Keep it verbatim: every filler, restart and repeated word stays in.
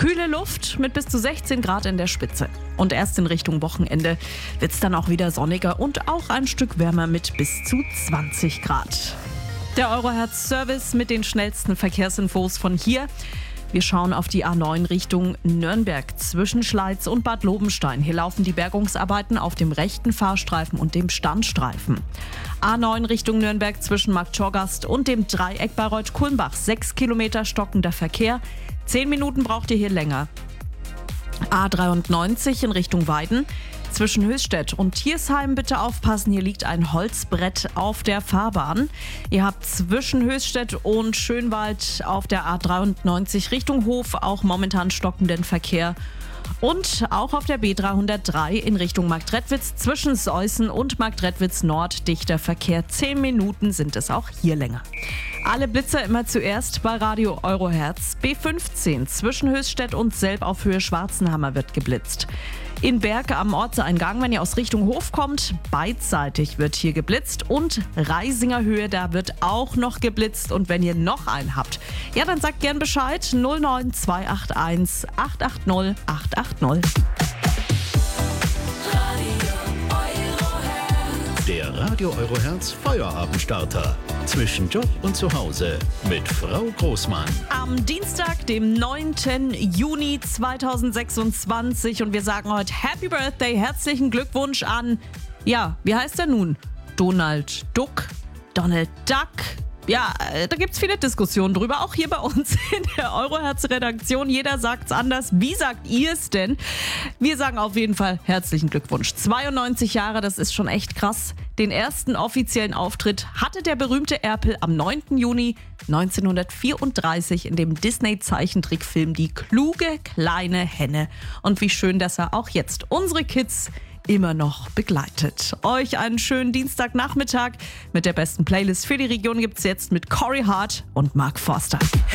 Kühle Luft mit bis zu sechzehn Grad in der Spitze. Und erst in Richtung Wochenende wird es dann auch wieder sonniger und auch ein Stück wärmer mit bis zu zwanzig Grad. Der Eurohertz-Service mit den schnellsten Verkehrsinfos von hier. Wir schauen auf die A neun Richtung Nürnberg zwischen Schleiz und Bad Lobenstein. Hier laufen die Bergungsarbeiten auf dem rechten Fahrstreifen und dem Standstreifen. A neun Richtung Nürnberg zwischen Marktschorgast und dem Dreieck Bayreuth-Kulmbach. Sechs Kilometer stockender Verkehr. Zehn Minuten braucht ihr hier länger. A dreiundneunzig in Richtung Weiden. Zwischen Höchstädt und Thiersheim bitte aufpassen, hier liegt ein Holzbrett auf der Fahrbahn. Ihr habt zwischen Höchstädt und Schönwald auf der A dreiundneunzig Richtung Hof auch momentan stockenden Verkehr. Und auch auf der B dreihundertdrei in Richtung Marktredwitz zwischen Seußen und Marktredwitz Nord dichter Verkehr. Zehn Minuten sind es auch hier länger. Alle Blitzer immer zuerst bei Radio Eurohertz. B fünfzehn zwischen Höchstädt und Selb auf Höhe Schwarzenhammer wird geblitzt. In Berg am Ortseingang, wenn ihr aus Richtung Hof kommt, beidseitig wird hier geblitzt. Und Reisinger Höhe, da wird auch noch geblitzt. Und wenn ihr noch einen habt, ja, dann sagt gern Bescheid. null neun zwei acht eins acht acht null acht acht null. Der Radio Eurohertz Feierabenstarter. Zwischen Job und Zuhause mit Frau Großmann. Am Dienstag, dem neunten Juni zweitausendsechsundzwanzig. Und wir sagen heute Happy Birthday, herzlichen Glückwunsch an, ja, wie heißt er nun? Donald Duck? Donald Duck? Ja, da gibt's viele Diskussionen drüber, auch hier bei uns in der Eurohertz-Redaktion. Jeder sagt's anders. Wie sagt ihr es denn? Wir sagen auf jeden Fall herzlichen Glückwunsch. zweiundneunzig Jahre, das ist schon echt krass. Den ersten offiziellen Auftritt hatte der berühmte Erpel am neunten Juni neunzehnhundertvierunddreißig in dem Disney-Zeichentrickfilm Die kluge kleine Henne. Und wie schön, dass er auch jetzt unsere Kids immer noch begleitet. Euch einen schönen Dienstagnachmittag. Mit der besten Playlist für die Region gibt's jetzt mit Corey Hart und Mark Forster.